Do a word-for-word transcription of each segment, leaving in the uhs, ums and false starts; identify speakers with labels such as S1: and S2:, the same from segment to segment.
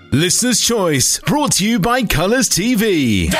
S1: Listener's Choice, brought to you by Colours T V.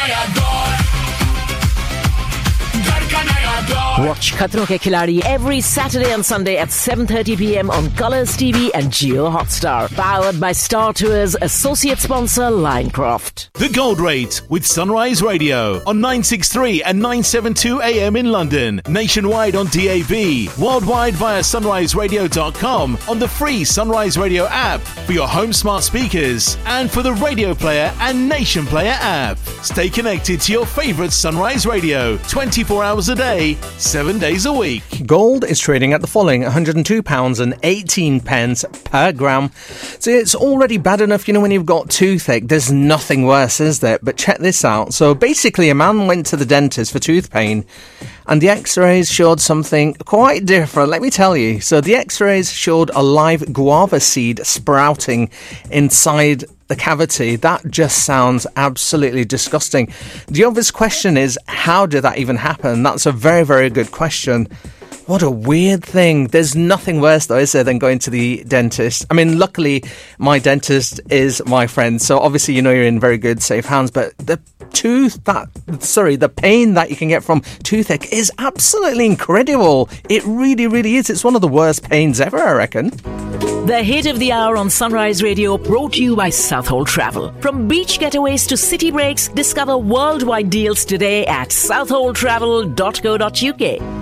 S2: Watch Khatron Ke Khiladi every Saturday and Sunday at seven thirty p.m. on Colours T V and Jio Hotstar. Powered by Star Tours, associate sponsor Linecroft.
S1: The Gold Rate with Sunrise Radio on nine sixty-three and nine seventy-two A M in London. Nationwide on D A B. Worldwide via sunrise radio dot com on the free Sunrise Radio app for your home smart speakers and for the Radio Player and Nation Player app. Stay connected to your favourite Sunrise Radio twenty-four hours a day, seven days a week.
S3: Gold is trading at the following one hundred two pounds eighteen per gram. So it's already bad enough, you know, when you've got toothache. There's nothing worse, is there? But check this out. So basically, a man went to the dentist for tooth pain and the x-rays showed something quite different, let me tell you. So the x-rays showed a live guava seed sprouting inside the cavity. That just sounds absolutely disgusting. The obvious question is, how did that even happen? That's a very, very good question. What a weird thing. There's nothing worse, though, is there, than going to the dentist? I mean, luckily, my dentist is my friend, so obviously, you know, you're in very good, safe hands, but the tooth, that, sorry, the pain that you can get from toothache is absolutely incredible. It really, really is. It's one of the worst pains ever, I reckon.
S2: The hit of the hour on Sunrise Radio, brought to you by Southhold Travel. From beach getaways to city breaks, discover worldwide deals today at southhold travel dot co dot uk.